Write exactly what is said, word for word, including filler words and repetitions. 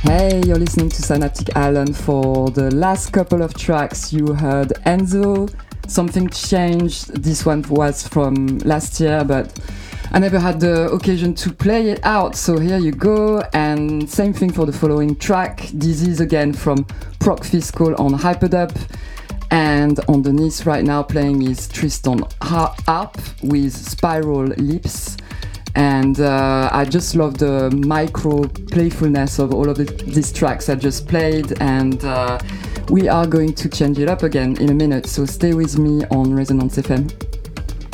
Hey, you're listening to Synaptic Island. For the last couple of tracks, you heard Enzo, Something Changed. This one was from last year, but I never had the occasion to play it out, so here you go. And same thing for the following track, Disease again from Proc Fiscal on Hyperdub. And underneath right now playing is Tristan Harp with Spiral Lips. And uh, I just love the micro playfulness of all of the, these tracks I just played, and uh, we are going to change it up again in a minute, so stay with me on Resonance F M.